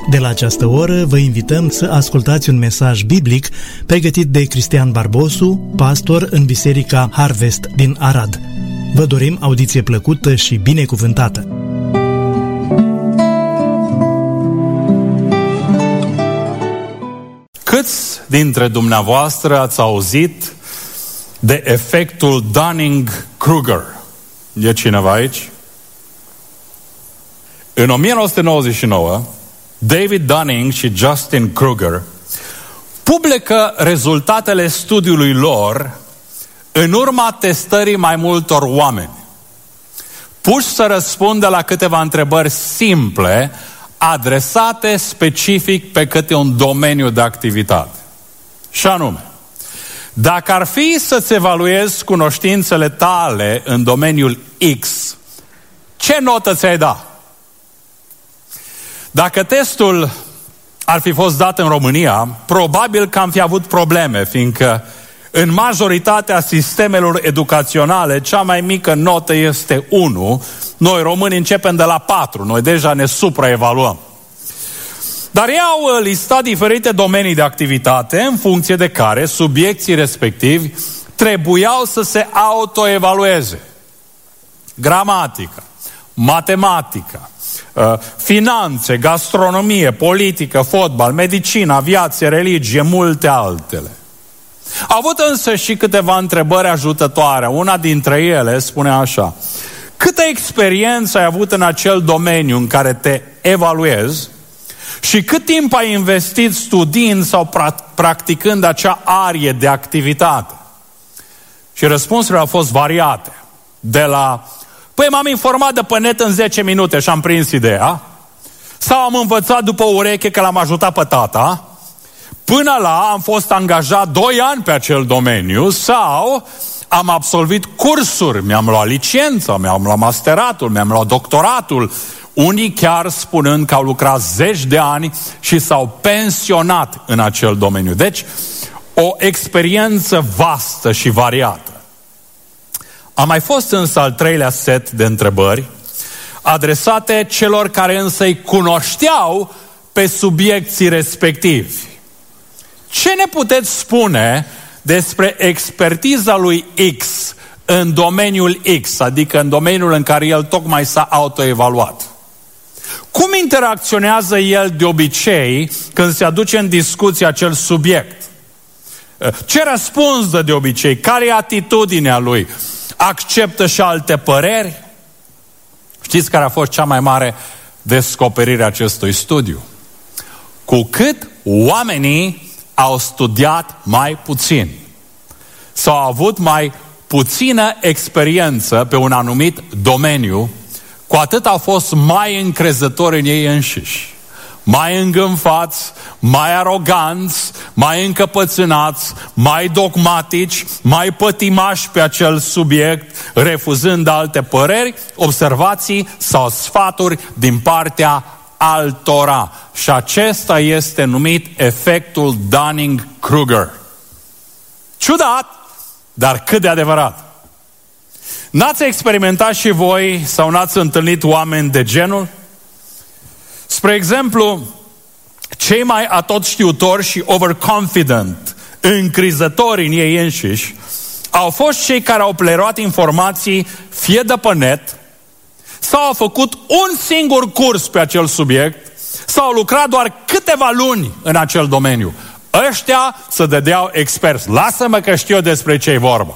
De la această oră vă invităm să ascultați un mesaj biblic pregătit de Cristian Barbosu, pastor în Biserica Harvest din Arad. Vă dorim audiție plăcută și binecuvântată! Câți dintre dumneavoastră ați auzit de efectul Dunning-Kruger? E cineva aici? În 1999, David Dunning și Justin Kruger publică rezultatele studiului lor în urma testării mai multor oameni, puși să răspundă la câteva întrebări simple, adresate specific pe câte un domeniu de activitate. Și anume, dacă ar fi să-ți evaluezi cunoștințele tale în domeniul X, ce notă ți-ai da? Dacă testul ar fi fost dat în România, probabil că am fi avut probleme, fiindcă în majoritatea sistemelor educaționale cea mai mică notă este 1. Noi români începem de la 4, noi deja ne supraevaluăm. Dar ei au listat diferite domenii de activitate în funcție de care subiecții respectivi trebuiau să se autoevalueze. Gramatică, matematică, finanțe, gastronomie, politică, fotbal, medicină, aviație, religie, multe altele. Au avut însă și câteva întrebări ajutătoare. Una dintre ele spune așa: câtă experiență ai avut în acel domeniu în care te evaluezi și cât timp ai investit studiind sau practicând acea arie de activitate? Și răspunsurile au fost variate. De la: păi m-am informat de pe net în 10 minute și am prins ideea, sau am învățat după ureche că l-am ajutat pe tata, până la am fost angajat 2 ani pe acel domeniu, sau am absolvit cursuri, mi-am luat licența, mi-am luat masteratul, mi-am luat doctoratul, unii chiar spunând că au lucrat 10 de ani și s-au pensionat în acel domeniu. Deci, o experiență vastă și variată. A mai fost însă al 3-lea set de întrebări adresate celor care însă îi cunoșteau pe subiecții respectivi. Ce ne puteți spune despre expertiza lui X în domeniul X, adică în domeniul în care el tocmai s-a autoevaluat? Cum interacționează el de obicei când se aduce în discuție acel subiect? Ce răspuns dă de obicei? Care e atitudinea lui? Acceptă și alte păreri? Știți care a fost cea mai mare descoperire a acestui studiu? Cu cât oamenii au studiat mai puțin sau au avut mai puțină experiență pe un anumit domeniu, cu atât au fost mai încrezători în ei înșiși, mai îngânfați, mai aroganți, mai încăpățânați, mai dogmatici, mai pătimași pe acel subiect, refuzând alte păreri, observații sau sfaturi din partea altora. Și acesta este numit efectul Dunning-Kruger. Ciudat, dar cât de adevărat. N-ați experimentat și voi sau n-ați întâlnit oameni de genul? Spre exemplu, cei mai atotștiutori și overconfident, încrizători în ei înșiși, au fost cei care au preluat informații fie de pe net, sau au făcut un singur curs pe acel subiect, sau au lucrat doar câteva luni în acel domeniu. Ăștia se dădeau experți. Lasă-mă că știu despre ce e vorba.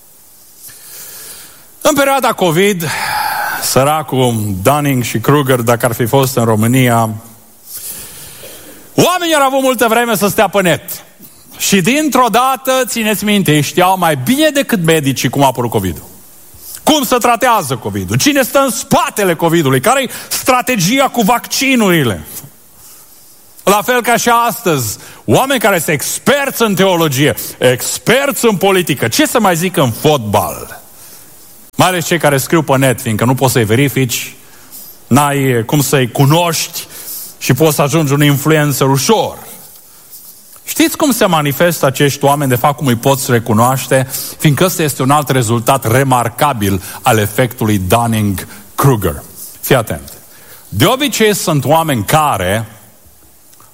În perioada COVID, săracul Dunning și Kruger, dacă ar fi fost în România, oamenii au avut multă vreme să stea pe net. Și dintr-o dată, țineți minte, știau mai bine decât medicii cum a apărut COVID-ul. Cum se tratează COVID-ul? Cine stă în spatele COVID-ului? Care-i strategia cu vaccinurile? La fel ca și astăzi, oameni care sunt experți în teologie, experți în politică, ce să mai zic în fotbal? Mai ales cei care scriu pe net, fiindcă nu poți să-i verifici, n-ai cum să-i cunoști și poți să ajungi un influencer ușor. Știți cum se manifestă acești oameni, de fapt cum îi poți recunoaște? Fiindcă ăsta este un alt rezultat remarcabil al efectului Dunning-Kruger. Fii atent. De obicei sunt oameni care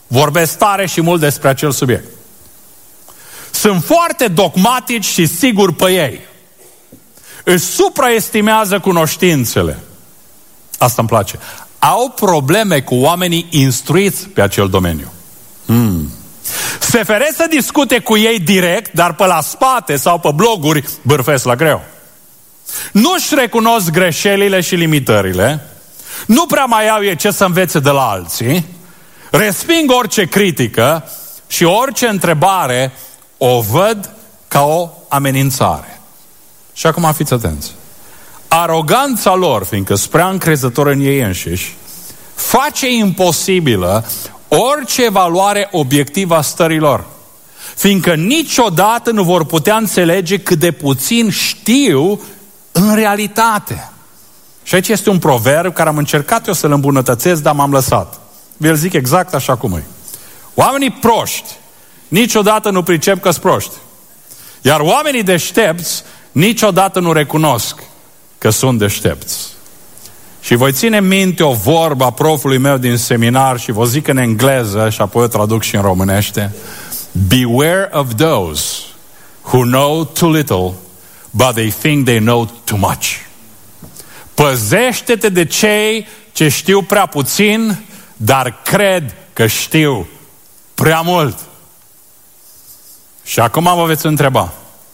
vorbesc tare și mult despre acel subiect. Sunt foarte dogmatici și siguri pe ei. Își supraestimează cunoștințele. Asta îmi place. Au probleme cu oamenii instruiți pe acel domeniu. Se feresc să discute cu ei direct, dar pe la spate sau pe bloguri bârfesc la greu. Nu-și recunosc greșelile și limitările, nu prea mai au ce să învețe de la alții, resping orice critică și orice întrebare o văd ca o amenințare. Și acum fiți atenți. Aroganța lor, fiindcă sunt prea încrezători în ei înșiși, face imposibilă orice evaluare obiectivă a stărilor, fiindcă niciodată nu vor putea înțelege cât de puțin știu în realitate. Și aici este un proverb care am încercat eu să-l îmbunătățesc, dar m-am lăsat. Vi-l zic exact așa cum e. Oamenii proști niciodată nu pricep că-s proști. Iar oamenii deștepți niciodată nu recunosc că sunt deștepți. Și voi ține minte o vorbă a profului meu din seminar și vă zic în engleză și apoi o traduc și în românește. Beware of those who know too little, but they think they know too much. Păzește-te de cei ce știu prea puțin, dar cred că știu prea mult. Și acum vă veți întreba,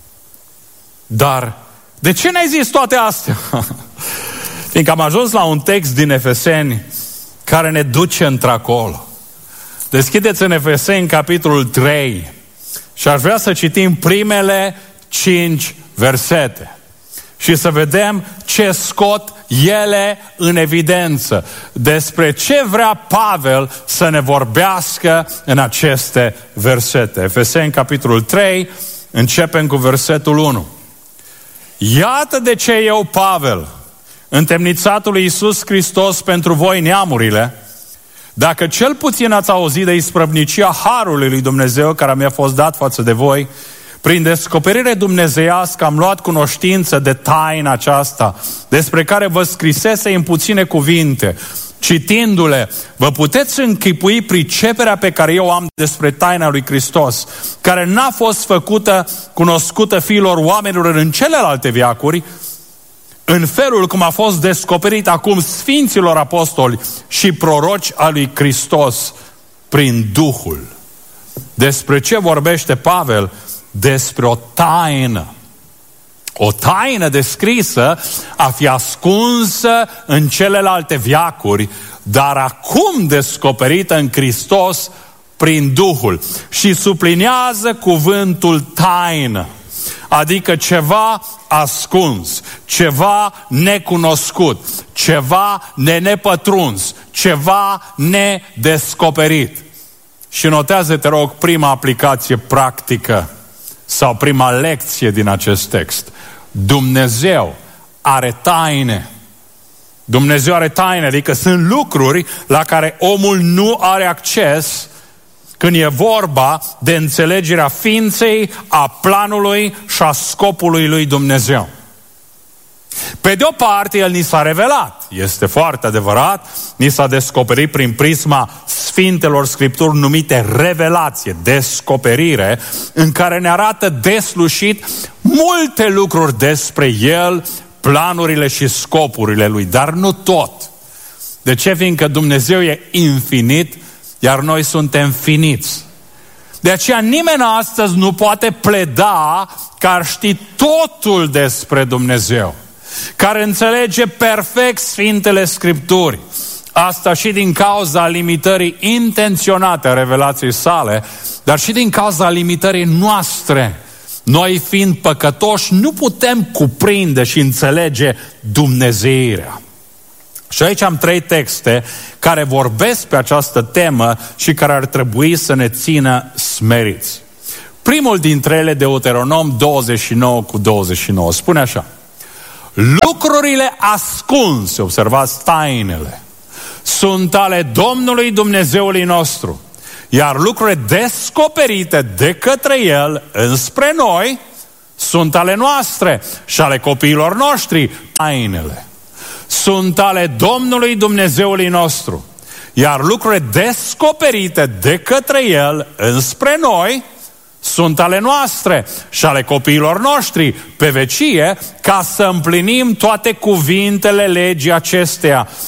dar de ce n-ai zis toate astea? Fiindcă am ajuns la un text din Efeseni care ne duce într-acolo. Deschideți în Efeseni capitolul 3 și aș vrea să citim primele 5 versete și să vedem ce scot ele în evidență, despre ce vrea Pavel să ne vorbească în aceste versete. Efeseni capitolul 3, începem cu versetul 1. Iată de ce eu, Pavel, întemnițatul lui Iisus Hristos pentru voi neamurile, dacă cel puțin ați auzit de isprăvnicia harului lui Dumnezeu care mi-a fost dat față de voi, prin descoperire dumnezeiască am luat cunoștință de taina aceasta, despre care vă scrisese în puține cuvinte. Citindu-le, vă puteți închipui priceperea pe care eu am despre taina lui Hristos, care n-a fost făcută cunoscută fiilor oamenilor în celelalte veacuri, în felul cum a fost descoperit acum sfinților apostoli și proroci al lui Hristos prin Duhul. Despre ce vorbește Pavel? Despre o taină. O taină descrisă a fi ascunsă în celelalte veacuri, dar acum descoperită în Hristos prin Duhul. Și sublinează cuvântul taină, adică ceva ascuns, ceva necunoscut, ceva nenepătruns, ceva nedescoperit. Și notează, te rog, prima aplicație practică sau prima lecție din acest text. Dumnezeu are taine. Dumnezeu are taine, adică sunt lucruri la care omul nu are acces când e vorba de înțelegerea ființei, a planului și a scopului lui Dumnezeu. Pe de o parte, El ni s-a revelat. Este foarte adevărat. Ni s-a descoperit prin prisma Sfintelor Scripturi numite revelație, descoperire, în care ne arată deslușit multe lucruri despre El, planurile și scopurile Lui, dar nu tot. De ce? Fiindcă Dumnezeu e infinit, iar noi suntem finiți. De aceea nimeni astăzi nu poate pleda că ar ști totul despre Dumnezeu, care înțelege perfect Sfintele Scripturi. Asta și din cauza limitării intenționate a revelației sale, dar și din cauza limitării noastre. Noi, fiind păcătoși, nu putem cuprinde și înțelege dumnezeirea. Și aici am 3 texte care vorbesc pe această temă și care ar trebui să ne țină smeriți. Primul dintre ele, Deuteronom 29:29, spune așa: lucrurile ascunse, observați, tainele, sunt ale Domnului Dumnezeului nostru, iar lucrurile descoperite de către El înspre noi sunt ale noastre și ale copiilor noștri. Tainele sunt ale Domnului Dumnezeului nostru, Iar lucrurile descoperite de către El înspre noi sunt ale noastre și ale copiilor noștri pe vecie, ca să împlinim toate cuvintele legii acesteia.